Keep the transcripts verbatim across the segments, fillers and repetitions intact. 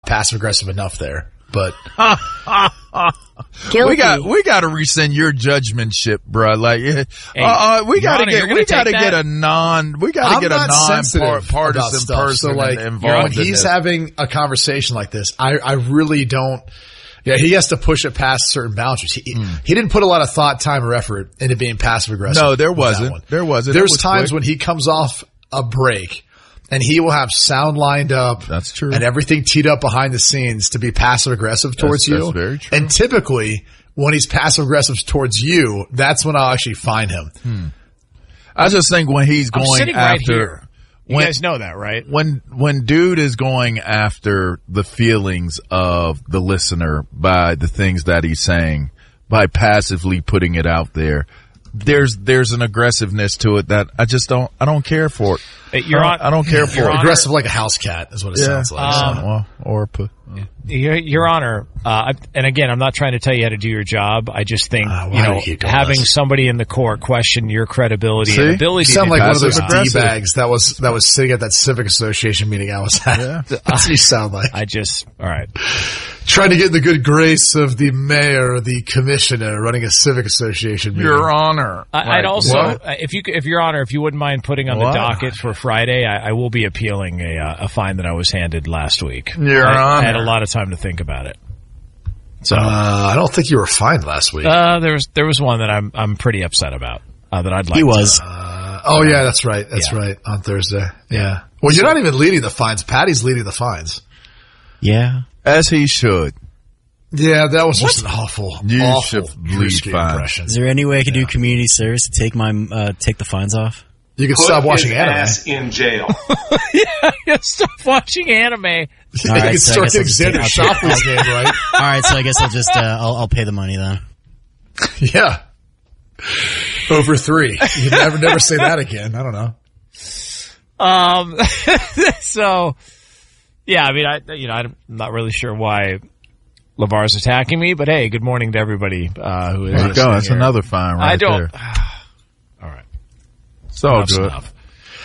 passive aggressive enough there. But Guilty. we got we got to rescind your judgmentship, bro. Like, hey, uh, uh, we got to get we got to get a non we got to get a non-partisan person so like, involved. When he's in having a conversation like this, I I really don't. Yeah, he has to push it past certain boundaries. He mm. he didn't put a lot of thought, time, or effort into being passive aggressive. No, there wasn't. There wasn't. There's was times quick. when he comes off a break. And he will have sound lined up. That's true. And everything teed up behind the scenes to be passive aggressive towards that's, you. That's very true. And typically, when he's passive aggressive towards you, that's when I'll actually find him. Hmm. I just think when he's going I'm sitting after, right here. You when, guys know that, right? When when dude is going after the feelings of the listener by the things that he's saying, by passively putting it out there, there's there's an aggressiveness to it that I just don't I don't care for it. You're I, on, don't, I don't care for it. Aggressive like a house cat is what it yeah. sounds like. Um, so. well, or pu- uh. Your, Your Honor, uh, and again, I'm not trying to tell you how to do your job. I just think, uh, you know, having this? somebody in the court question your credibility See? and ability you sound to like do one of those job. D-bags that was, that was sitting at that civic association meeting I was at. Yeah. That's what you sound like. I just, all right. Trying to get in the good grace of the mayor or the commissioner running a civic association meeting. Your Honor. I, like, I'd also, what? if you, if Your Honor, if you wouldn't mind putting on what? the docket for Friday, I, I will be appealing a, uh, a fine that I was handed last week. Your I, Honor. I had a lot of time to think about it. So, uh, I don't think you were fined last week. uh, there was, there was one that I'm, I'm pretty upset about, uh, that I'd like He to. was. Uh, oh yeah, that's right. That's Yeah. right. On Thursday. Yeah. Well, you're not even leading the fines. Patty's leading the fines. Yeah. As he should. Yeah, that was just an awful, You awful should lead Drewski fines. impression. Is there any way I could do community service to take my uh, take the fines off? You can Put stop watching his anime. ass in jail. yeah, yeah, stop watching anime. You right, can so I start guess I'll getting just take- Xander I'll Shoffley's name right. All right, so I guess I'll just uh, I'll, I'll pay the money then. Yeah. Over three. You never, never say that again. I don't know. Um, so, yeah, I mean, I, you know, I'm not really sure why LeVar's attacking me, but hey, good morning to everybody, uh, who is There you go. That's here. another fine right I don't, there. all right. It's all Enough's good. enough.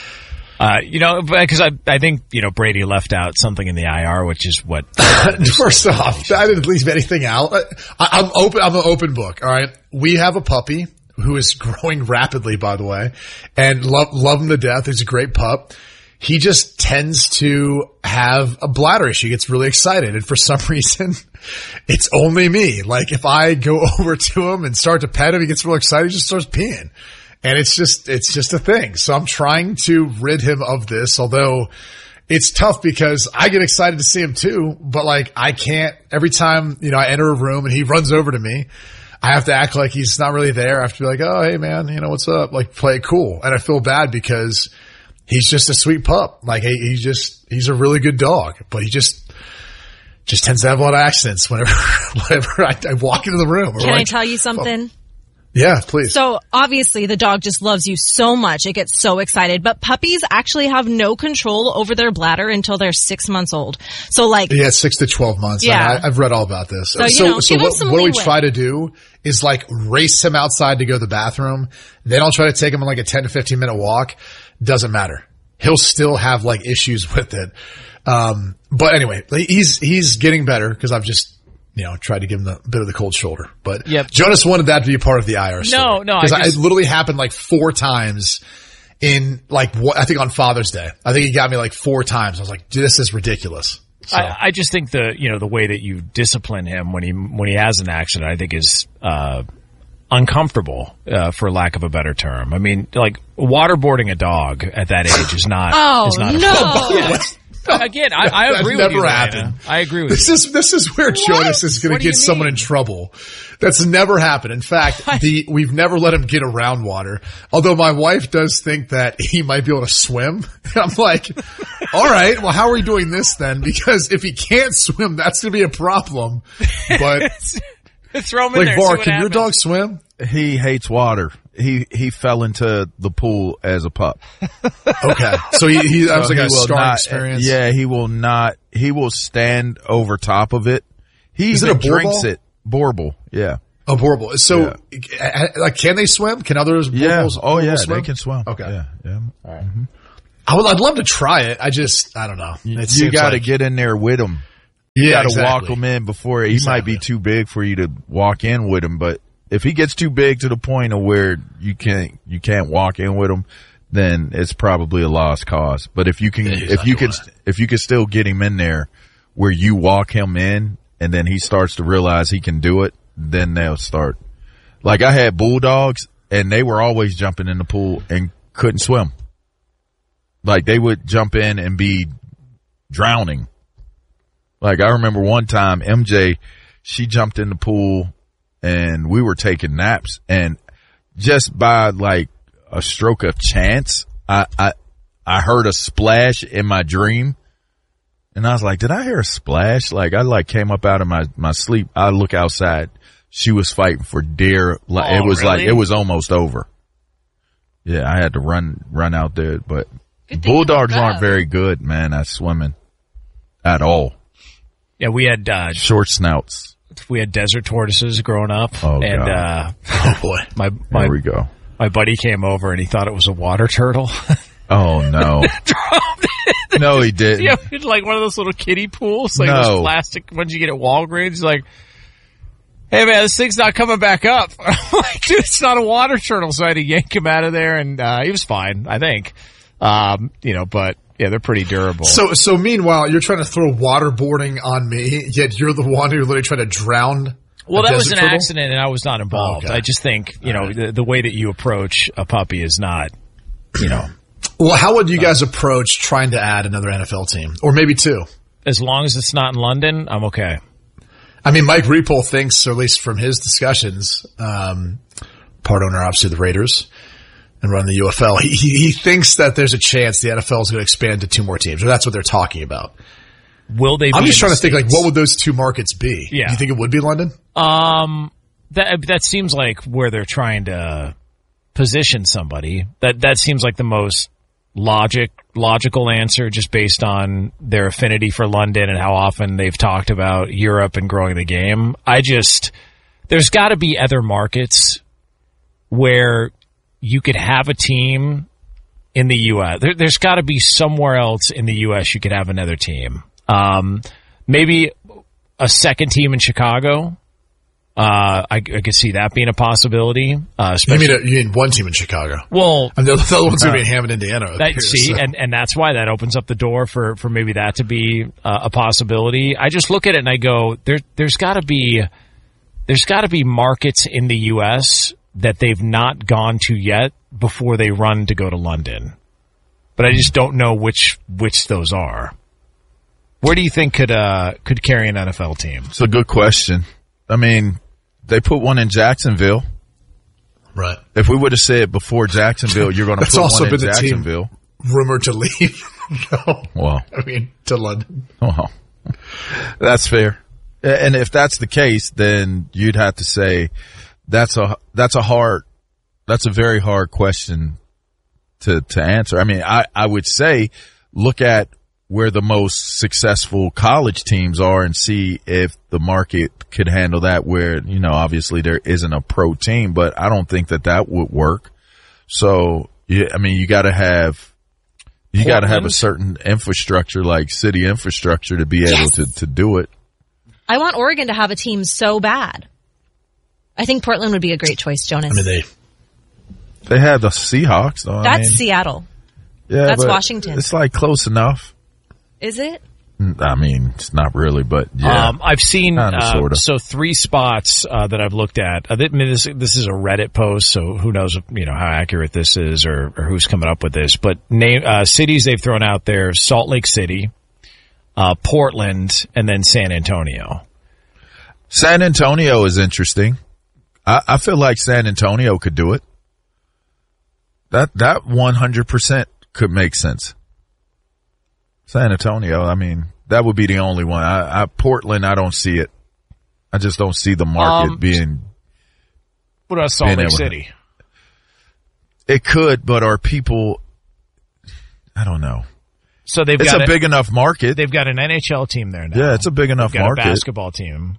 Uh, you know, because I, I think, you know, Brady left out something in the I R, which is what. First off, I didn't leave anything out. I, I'm open. I'm an open book. All right. We have a puppy who is growing rapidly, by the way, and love, love him to death. He's a great pup. He just tends to have a bladder issue. He gets really excited. And for some reason, it's only me. Like if I go over to him and start to pet him, he gets real excited. He just starts peeing. And it's just, it's just a thing. So I'm trying to rid him of this, although it's tough because I get excited to see him too, but like I can't, every time, you know, I enter a room and he runs over to me, I have to act like he's not really there. I have to be like, oh, hey man, you know, what's up? Like play it cool. And I feel bad because he's just a sweet pup. Like he, he just, he's a really good dog, but he just, just tends to have a lot of accidents whenever, whenever I, I walk into the room. Can like, I tell you something? Yeah, please. So obviously the dog just loves you so much. It gets so excited, but puppies actually have no control over their bladder until they're six months old. So like, yeah, six to twelve months. Yeah. I, I've read all about this. So, you so, know, so give him what, some what do we leeway. try to do is like race him outside to go to the bathroom. Then I'll try to take him on like a ten to fifteen minute walk. Doesn't matter. He'll still have like issues with it. Um, but anyway, he's, he's getting better because I've just, you know, tried to give him the bit of the cold shoulder. But Yep. Jonas wanted that to be part of the I R story. No, no, I Because just- it literally happened like four times in like what, I think on Father's Day. I think he got me like four times. I was like, this is ridiculous. So. I, I just think the, you know, the way that you discipline him when he, when he has an accident, I think is, uh, uncomfortable, uh, for lack of a better term. I mean, like waterboarding a dog at that age is not, oh is not a no. Yeah. Again, I, I That agree with never you, happened. Diana. I agree with This you. is this is where Jonas is going What to do you get someone mean? in trouble. That's never happened. In fact, the we've never let him get around water. Although my wife does think that he might be able to swim. I'm like, all right, well, how are we doing this then? Because if he can't swim, that's going to be a problem. But Throw him in like, there. see Var, what can your happens. dog swim? He hates water. He he fell into the pool as a pup. Okay, so he, he that was So like he a will scarring not- experience. Yeah, he will not. He will stand over top of it. He Is it even a borbal? drinks it. Borble. Yeah. Oh, horrible. So, uh, like, can they swim? Can others? Yeah. Borbals- Oh yeah. borbals swim? They can swim. Okay. Yeah. Yeah. All right. I would, I'd love to try it. I just, I don't know. It You seems got to like- get in there with him. You Yeah, got to exactly. walk him in before he Exactly. might be too big for you to walk in with him. But if he gets too big to the point of where you can't you can't walk in with him, then it's probably a lost cause. But if you can Yeah, he's if not you doing can that. if you can still get him in there where you walk him in and then he starts to realize he can do it, then they'll start. Like I had bulldogs and they were always jumping in the pool and couldn't swim. Like they would jump in and be drowning. Like I remember one time M J, she jumped in the pool and we were taking naps and just by like a stroke of chance, I, I, I heard a splash in my dream and I was like, did I hear a splash? Like I like came up out of my, my sleep. I look outside. She was fighting for dear. Like Oh, it was like, really? it was almost over. Yeah. I had to run, run out there, but Good thing you bulldogs woke aren't up. very good, man, at swimming at all. Yeah, we had uh, Short snouts. we had desert tortoises growing up, Oh, and God. uh, Oh boy. my my There we go. my buddy came over and he thought it was a water turtle. Oh no. No, he didn't. Yeah, it's like one of those little kiddie pools, like No. those plastic ones you get at Walgreens. He's like, hey man, this thing's not coming back up. I'm like, dude, it's not a water turtle. So I had to yank him out of there, and uh, he was fine, I think. Um, you know, but yeah, they're pretty durable. So, so meanwhile, you're trying to throw waterboarding on me, yet you're the one who literally tried to drown. well, a that was an desert turtle? accident, and I was not involved. Oh, okay. I just think, you know, the, the way that you approach a puppy is not, you know, Well, how would you guys approach trying to add another N F L team, or maybe two? as long as it's not in London, I'm okay. I mean, Mike Repole thinks, or at least from his discussions, um, part owner obviously of the Raiders and run the U F L. He, he he thinks that there's a chance the N F L is going to expand to two more teams, or that's what they're talking about. Will they? I'm be just in trying the to think, like, States? what would those two markets be? Yeah. Do you think it would be London? Um, that that seems like where they're trying to position somebody. That that seems like the most logic logical answer, just based on their affinity for London and how often they've talked about Europe and growing the game. I just there's got to be other markets where you could have a team in the U S. There, there's got to be somewhere else in the U S you could have another team. Um, maybe a second team in Chicago. Uh, I, I could see that being a possibility. Uh, You especially, mean, a, you mean one team in Chicago? well, And the, the other one's going to be in Hammond, Indiana. it that, appears, see, so. and, and that's why that opens up the door for, for maybe that to be uh, a possibility. I just look at it and I go, there, there's got to be, there's got to be markets in the U S that they've not gone to yet before they run to go to London. But I just don't know which which those are. Where do you think could uh could carry an N F L team? It's a good question. I mean, they put one in Jacksonville. Right. If we would have said before Jacksonville, you're going to That's put also one in been the team. Jacksonville. Rumored to leave. No. Well, I mean, to London. well, that's fair. And if that's the case, then you'd have to say that's a that's a hard that's a very hard question to to answer. I mean, I I would say look at where the most successful college teams are and see if the market could handle that, where, you know, obviously there isn't a pro team, but I don't think that that would work. So, yeah, I mean, you got to have, you got to have a Portland? certain infrastructure, like city infrastructure, to be able to, to do it. I want Oregon to have a team so bad. I think Portland would be a great choice, Jonas. I mean, they. They have the Seahawks, though. I That's mean, Seattle. yeah, that's but Washington. It's like close enough. Is it? I mean, it's not really, but yeah. Um, I've seen Kinda, uh, sorta. so three spots uh, that I've looked at. I mean, this this is a Reddit post, so who knows, you know, how accurate this is or, or who's coming up with this. But name uh, cities they've thrown out there: Salt Lake City, uh, Portland, and then San Antonio. San Antonio is interesting. I, I feel like San Antonio could do it. That that one hundred percent could make sense. San Antonio, I mean, that would be the only one. I, I Portland, I don't see it. I just don't see the market Um, being. What about Salt Being Lake able- City? It could, but are people? I don't know. So they've It's got a big enough market. They've got an N H L team there now. Yeah, it's a big enough They've got market. a basketball team.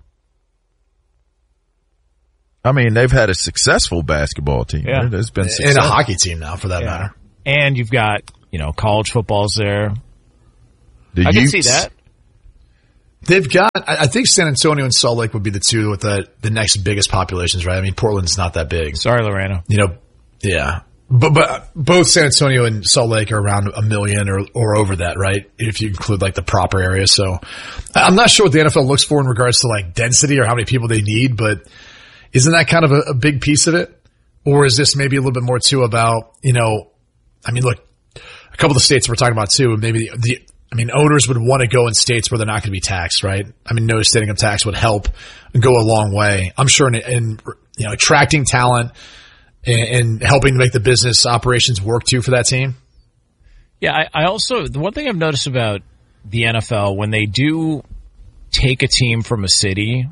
I mean, they've had a successful basketball team. Yeah. There's been And success. a hockey team now, for that Yeah. matter. And you've got, you know, college football's there. The I can Utes. see that. They've got, I think San Antonio and Salt Lake would be the two with the, the next biggest populations, right? I mean, Portland's not that big. Sorry, Lorena. You know, yeah. But, but both San Antonio and Salt Lake are around a million or, or over that, right? If you include like the proper area. So I'm not sure what the N F L looks for in regards to like density or how many people they need, but isn't that kind of a, a big piece of it? Or is this maybe a little bit more too about, you know, I mean, look, a couple of the states we're talking about too, and maybe the, the I mean, owners would want to go in states where they're not going to be taxed, right? I mean, no state income tax would help and go a long way. I'm sure in, in you know, attracting talent and, and helping to make the business operations work too for that team. Yeah, I, I also, the one thing I've noticed about the N F L, when they do take a team from a city,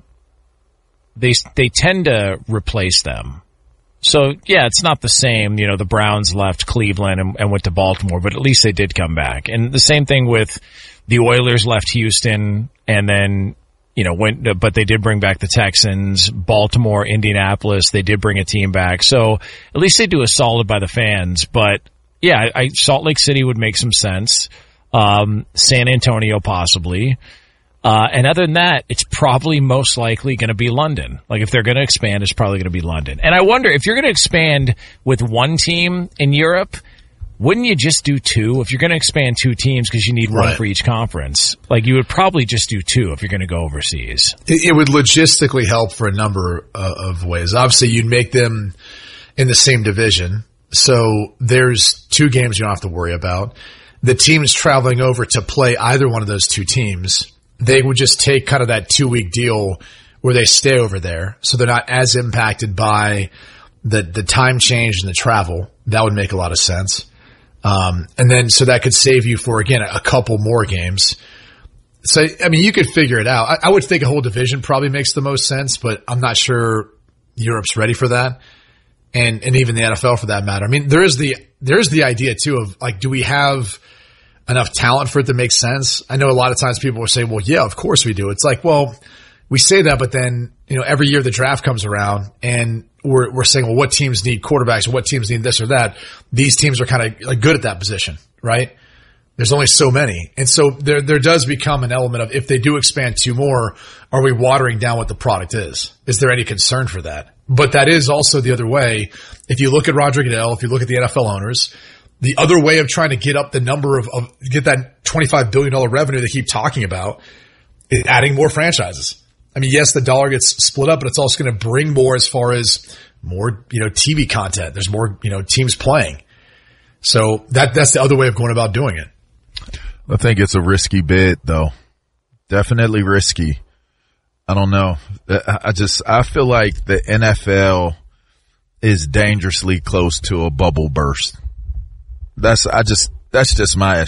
they they tend to replace them. So, yeah, it's not the same. You know, the Browns left Cleveland and, and went to Baltimore, but at least they did come back. And the same thing with the Oilers left Houston and then, you know, went, but they did bring back the Texans, Baltimore, Indianapolis. They did bring a team back. So at least they do a solid by the fans. But, yeah, I, I, Salt Lake City would make some sense. Um, San Antonio possibly. Uh, and other than that, it's probably most likely going to be London. Like if they're going to expand, it's probably going to be London. And I wonder if you're going to expand with one team in Europe, wouldn't you just do two? If you're going to expand two teams because you need one right. for each conference, like you would probably just do two if you're going to go overseas. It, it would logistically help for a number uh, of ways. Obviously, you'd make them in the same division. So there's two games you don't have to worry about. The teams traveling over to play either one of those two teams, they would just take kind of that two-week deal where they stay over there, so they're not as impacted by the the time change and the travel. That would make a lot of sense. Um, and then, so that could save you for, again, a couple more games. So, I mean, you could figure it out. I, I would think a whole division probably makes the most sense, but I'm not sure Europe's ready for that. And, and even the N F L for that matter. I mean, there is the, there is the idea too of like, do we have enough talent for it to make sense? I know a lot of times people will say, well, yeah, of course we do. It's like, well, we say that, but then, you know, every year the draft comes around and we're, we're saying, well, what teams need quarterbacks or what teams need this or that? These teams are kind of like good at that position, right? There's only so many. And so there, there does become an element of, if they do expand two more, are we watering down what the product is? Is there any concern for that? But that is also the other way. If you look at Roger Goodell, if you look at the N F L owners, the other way of trying to get up the number of, of get that twenty-five billion dollars revenue they keep talking about is adding more franchises. I mean, yes, the dollar gets split up, but it's also going to bring more as far as more, you know, T V content. There's more, you know, teams playing. So that that's the other way of going about doing it. I think it's a risky bid, though. Definitely risky. I don't know. I just, I feel like the N F L is dangerously close to a bubble burst. That's, I just, that's just my,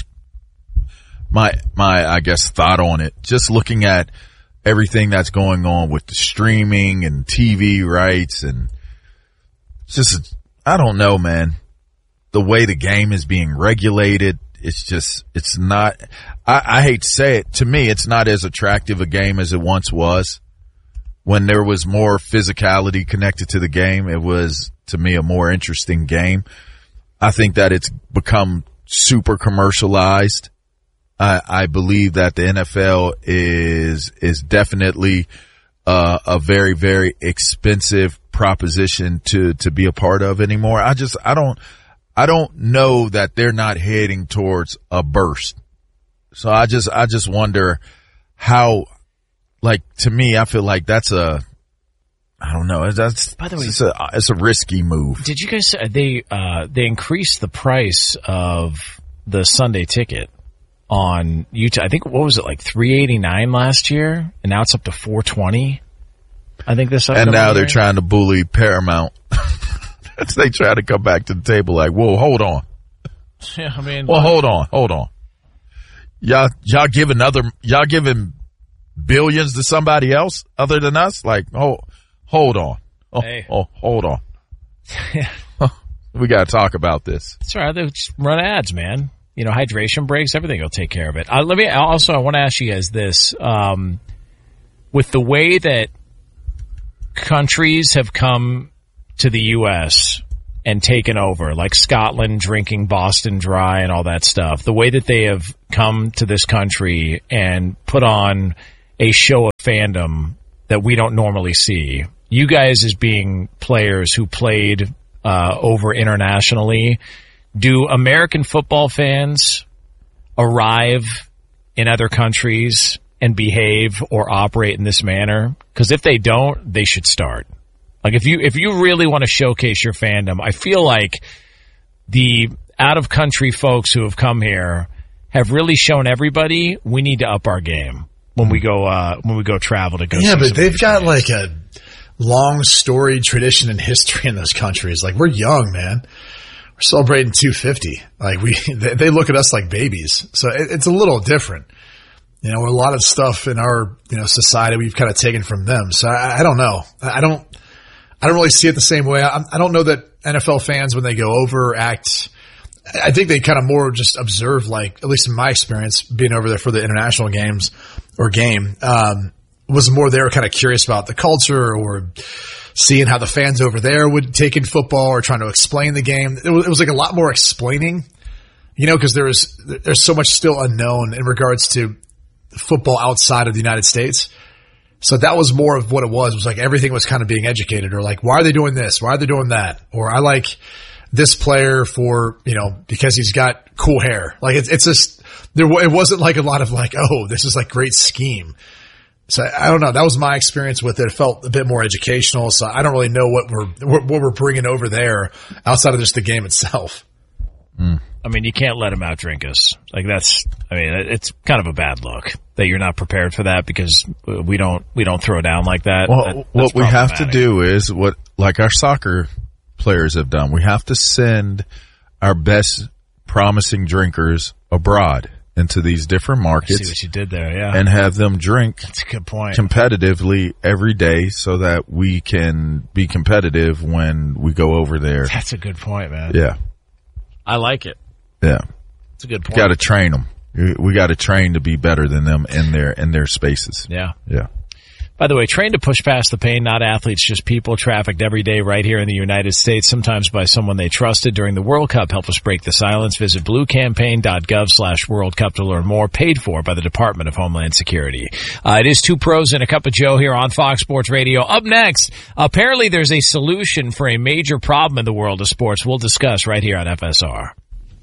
my, my, I guess, thought on it. Just looking at everything that's going on with the streaming and T V rights and just, I don't know, man. The way the game is being regulated, it's just, it's not, I, I hate to say it, to me, it's not as attractive a game as it once was. When there was more physicality connected to the game, it was, to me, a more interesting game. I think that it's become super commercialized. I, I believe that the N F L is, is definitely, uh, a very, very expensive proposition to, to be a part of anymore. I just, I don't, I don't know that they're not heading towards a burst. So I just, I just wonder how, like, to me, I feel like that's a, I don't know. That's, by the way, it's a, it's a risky move. Did you guys, they, uh, they increased the price of the Sunday ticket on YouTube. I think, what was it, like three eighty-nine last year? And now it's up to four twenty. I think this. And now they're trying to bully Paramount. They try to come back to the table like, whoa, hold on. Yeah, I mean, well, hold on, hold on. Y'all, y'all giving other, y'all giving billions to somebody else other than us? Like, oh, hold on. Oh, hey. oh hold on. We got to talk about this. That's right. They just run ads, man. You know, hydration breaks, everything will take care of it. Uh, let me also, I want to ask you guys this. Um, with the way that countries have come to the U S and taken over, like Scotland drinking Boston Dry and all that stuff, the way that they have come to this country and put on a show of fandom that we don't normally see. You guys as being players who played uh, over internationally, do American football fans arrive in other countries and behave or operate in this manner? Because if they don't, they should start. Like if you if you really want to showcase your fandom, I feel like the out-of-country folks who have come here have really shown everybody we need to up our game when we go uh, when we go travel to go. Yeah, see but some they've got like a long story, tradition, and history in those countries. Like we're young, man. We're celebrating two fifty. Like we, they, they look at us like babies. So it, it's a little different. You know, a lot of stuff in our you know society we've kind of taken from them. So I, I don't know. I don't. I don't really see it the same way. I, I don't know that N F L fans, when they go over, act. I think they kind of more just observe, like, at least in my experience, being over there for the international games or game, um, was more they were kind of curious about the culture or seeing how the fans over there would take in football or trying to explain the game. It was, it was like a lot more explaining, you know, because there was, there's so much still unknown in regards to football outside of the United States. So that was more of what it was. It was like everything was kind of being educated, or like, why are they doing this? Why are they doing that? Or I like this player for, you know, because he's got cool hair. Like it's, it's just, there, it wasn't like a lot of like, oh, this is like great scheme. So I don't know. That was my experience with it. It felt a bit more educational. So I don't really know what we're, what we're bringing over there outside of just the game itself. Mm. I mean, you can't let them outdrink us. Like that's, I mean, it's kind of a bad look that you're not prepared for that because we don't, we don't throw down like that. Well, that, what we have to do is what, like our soccer players have done. We have to send our best promising drinkers abroad into these different markets. I see what you did there, yeah. And have them drink That's a good point. competitively every day so that we can be competitive when we go over there. That's a good point, man. Yeah. I like it. Yeah. It's a good point. Got to train them. We got to train to be better than them in their in their spaces. Yeah. Yeah. By the way, train to push past the pain, not athletes, just people trafficked every day right here in the United States, sometimes by someone they trusted during the World Cup. Help us break the silence. Visit bluecampaign.gov slash World Cup to learn more. Paid for by the Department of Homeland Security. Uh, it is Two Pros and a Cup of Joe here on Fox Sports Radio. Up next, apparently there's a solution for a major problem in the world of sports. We'll discuss right here on F S R.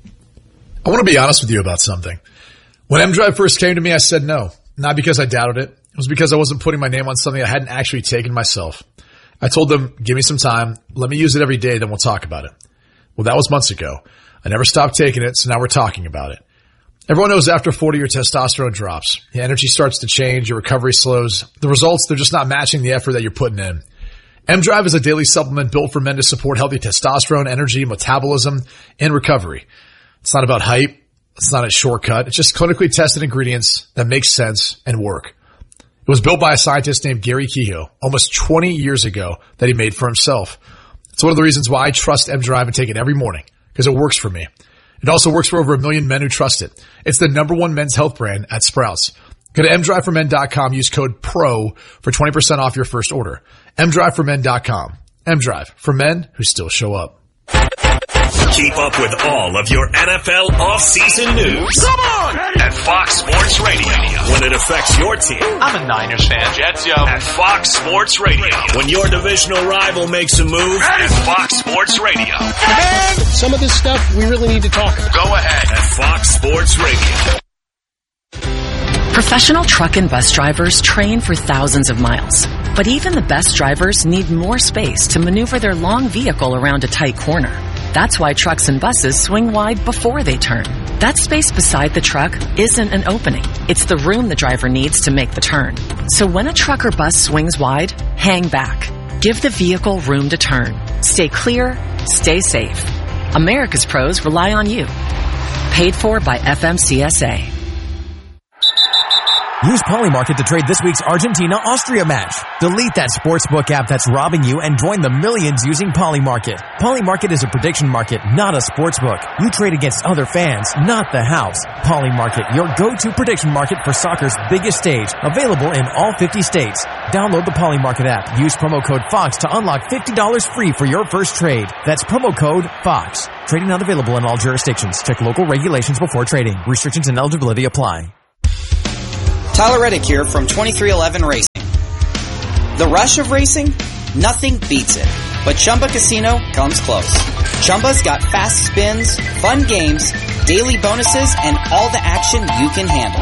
I want to be honest with you about something. When M-Drive first came to me, I said no. Not because I doubted it. It was because I wasn't putting my name on something I hadn't actually taken myself. I told them, give me some time. Let me use it every day, then we'll talk about it. Well, that was months ago. I never stopped taking it, so now we're talking about it. Everyone knows after forty, your testosterone drops. Your energy starts to change. Your recovery slows. The results, they're just not matching the effort that you're putting in. M-Drive is a daily supplement built for men to support healthy testosterone, energy, metabolism, and recovery. It's not about hype. It's not a shortcut. It's just clinically tested ingredients that make sense and work. It was built by a scientist named Gary Kehoe almost twenty years ago that he made for himself. It's one of the reasons why I trust M-Drive and take it every morning, because it works for me. It also works for over a million men who trust it. It's the number one men's health brand at Sprouts. Go to m drive for men dot com. Use code PRO for twenty percent off your first order. m drive for men dot com. M-Drive, for men who still show up. Keep up with all of your N F L off-season news. Come on! At Fox Sports Radio. When it affects your team. I'm a Niners fan. Jets, yo. At Fox Sports Radio. When your divisional rival makes a move. At Fox Sports Radio. And some of this stuff we really need to talk about. Go ahead. At Fox Sports Radio. Professional truck and bus drivers train for thousands of miles. But even the best drivers need more space to maneuver their long vehicle around a tight corner. That's why trucks and buses swing wide before they turn. That space beside the truck isn't an opening. It's the room the driver needs to make the turn. So when a truck or bus swings wide, hang back. Give the vehicle room to turn. Stay clear, stay safe. America's pros rely on you. Paid for by F M C S A. Use Polymarket to trade this week's Argentina-Austria match. Delete that sportsbook app that's robbing you and join the millions using Polymarket. Polymarket is a prediction market, not a sportsbook. You trade against other fans, not the house. Polymarket, your go-to prediction market for soccer's biggest stage. Available in all fifty states. Download the Polymarket app. Use promo code FOX to unlock fifty dollars free for your first trade. That's promo code FOX. Trading not available in all jurisdictions. Check local regulations before trading. Restrictions and eligibility apply. Tyler Reddick here from twenty-three eleven Racing. The rush of racing? Nothing beats it. But Chumba Casino comes close. Chumba's got fast spins, fun games, daily bonuses, and all the action you can handle.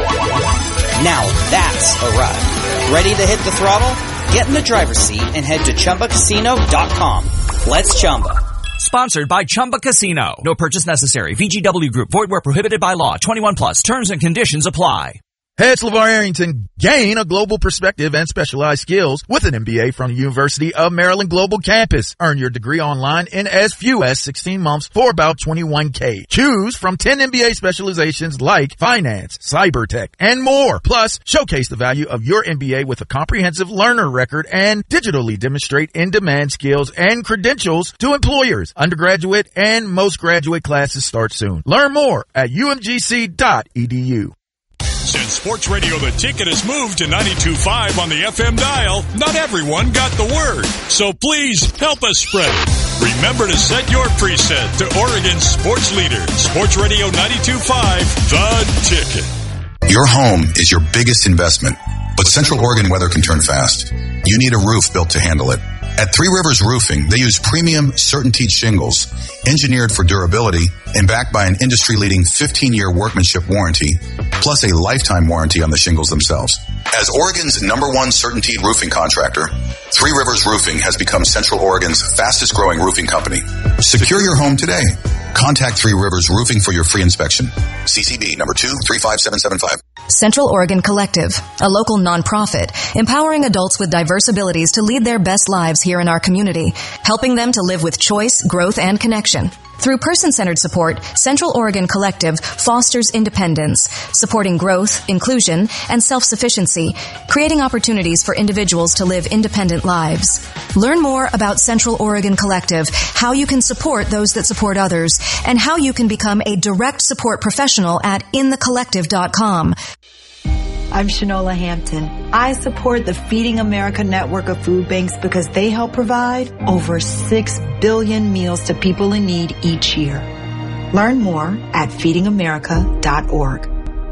Now that's a ride. Ready to hit the throttle? Get in the driver's seat and head to Chumba Casino dot com. Let's Chumba. Sponsored by Chumba Casino. No purchase necessary. V G W Group. Void where prohibited by law. twenty-one plus. Terms and conditions apply. Hey, it's LeVar Arrington. Gain a global perspective and specialized skills with an M B A from the University of Maryland Global Campus. Earn your degree online in as few as sixteen months for about twenty-one K. Choose from ten M B A specializations like finance, cyber tech, and more. Plus, showcase the value of your M B A with a comprehensive learner record and digitally demonstrate in-demand skills and credentials to employers. Undergraduate and most graduate classes start soon. Learn more at U M G C dot E D U. Since Sports Radio The Ticket has moved to ninety-two point five on the F M dial, not everyone got the word. So please help us spread it. Remember to set your preset to Oregon's sports leader, Sports Radio ninety-two point five, The Ticket. Your home is your biggest investment, but Central Oregon weather can turn fast. You need a roof built to handle it. At Three Rivers Roofing, they use premium CertainTeed shingles, engineered for durability and backed by an industry-leading fifteen-year workmanship warranty, plus a lifetime warranty on the shingles themselves. As Oregon's number one CertainTeed roofing contractor, Three Rivers Roofing has become Central Oregon's fastest-growing roofing company. Secure your home today. Contact Three Rivers Roofing for your free inspection. C C B number two three five seven seven five. Central Oregon Collective, a local nonprofit, empowering adults with diverse abilities to lead their best lives here in our community, helping them to live with choice, growth, and connection. Through person-centered support, Central Oregon Collective fosters independence, supporting growth, inclusion, and self-sufficiency, creating opportunities for individuals to live independent lives. Learn more about Central Oregon Collective, how you can support those that support others, and how you can become a direct support professional at in the collective dot com. I'm Shanola Hampton. I support the Feeding America network of food banks because they help provide over six billion meals to people in need each year. Learn more at feeding america dot org.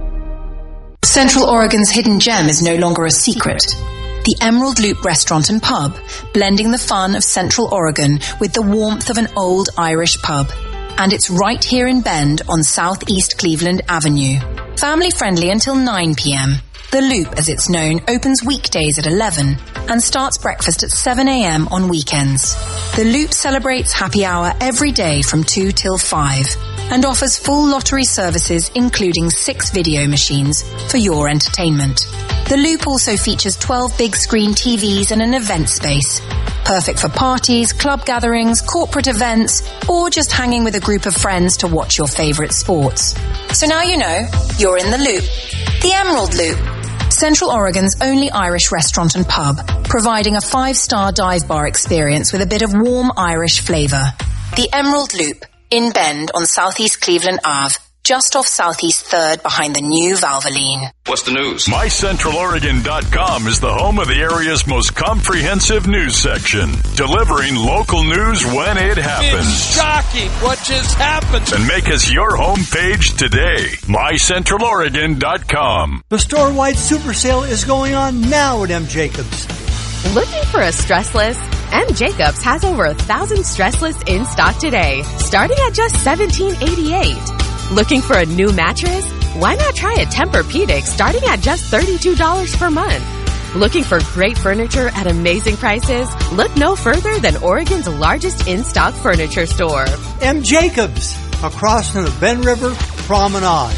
Central Oregon's hidden gem is no longer a secret. The Emerald Loop Restaurant and Pub, blending the fun of Central Oregon with the warmth of an old Irish pub. And it's right here in Bend on Southeast Cleveland Avenue. Family friendly until nine p.m. The Loop, as it's known, opens weekdays at eleven and starts breakfast at seven a.m. on weekends. The Loop celebrates happy hour every day from two till five and offers full lottery services including six video machines for your entertainment. The Loop also features twelve big screen T Vs and an event space. Perfect for parties, club gatherings, corporate events, or just hanging with a group of friends to watch your favorite sports. So now you know, you're in the Loop. The Emerald Loop. Central Oregon's only Irish restaurant and pub, providing a five-star dive bar experience with a bit of warm Irish flavor. The Emerald Loop, in Bend on Southeast Cleveland Avenue, just off Southeast third behind the new Valvoline. What's the news? My Central Oregon dot com is the home of the area's most comprehensive news section, delivering local news when it happens. It's shocking what just happened. And make us your homepage today. My Central Oregon dot com. The store-wide super sale is going on now at M. Jacobs. Looking for a stressless? M. Jacobs has over a thousand stressless in stock today, starting at just seventeen eighty-eight. Looking for a new mattress? Why not try a Tempur-Pedic starting at just thirty-two dollars per month? Looking for great furniture at amazing prices? Look no further than Oregon's largest in-stock furniture store. M. Jacobs, across from the Ben River Promenade.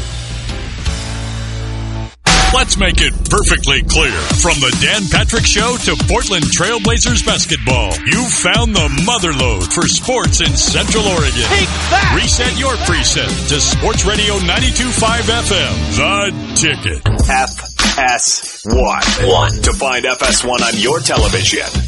Let's make it perfectly clear. From the Dan Patrick Show to Portland Trailblazers basketball, you found the motherlode for sports in Central Oregon. Take that! Reset your preset to Sports Radio ninety-two point five F M. The Ticket. F S one. One. To find F S one on your television,